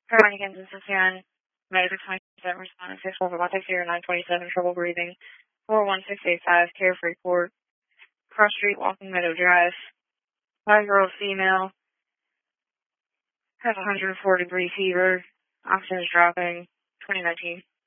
Carolina, Kansas, Cincinnati, Medical 27, responding 6-4, about 927, trouble breathing, 41685, Carefree Court, Cross Street, Walking Meadow Drive, 5-year-old female, has 104-degree fever, oxygen is dropping, 2019.